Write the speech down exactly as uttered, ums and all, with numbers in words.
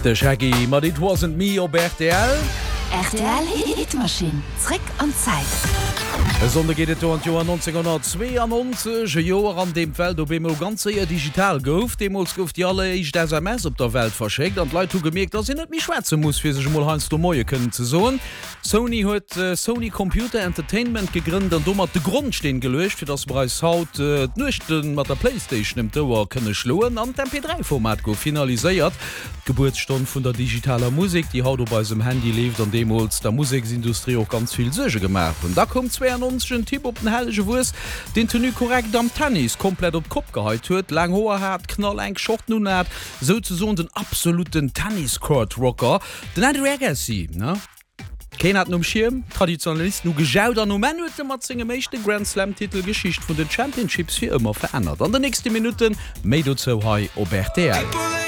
De Shaggy, but it wasn't me op R T L. R T L Hitmaschine, Trick an Zeit. Sonde geht et an Joar neunzehnhundertzweiundneunzig Joer an dem Feld op immer ganz sehr digital gouf, Demos gouft die alle ich S M S op der Welt verschickt an Leiit gemerkt, dat net mich schwäze muss fir sech mal hans do moie können ze so. Sony huet äh, Sony Computer Entertainment gegründet an dummer de Grund stehen gelöscht, fir das bereits haut äh, nuchten mat der Playstation im Tower könne schloen an M P drei Format go finalisiert. Geburtsstunde vun der digitaler Musik, die haut bei dem Handy lebt an Demos der Musikindustrie auch ganz viel Sege gemacht. Und da kommt zweiundneunzig Typ op den hellege Wus, den tenu korrekt am Tennis komplett op Kopf geheit huet, lang hoher hat, knall eng Schort nun hat, so zu so den absoluten Tenniscourt-Rocker, den Agassi, ne? Kein hat um Schirm, Traditionalist, nu gejaud an man huet mat zinge mechte Grand Slam Titel Geschicht vun den Championships fir immer verändert. An der nächste Minuten méi do zo hai op R T L.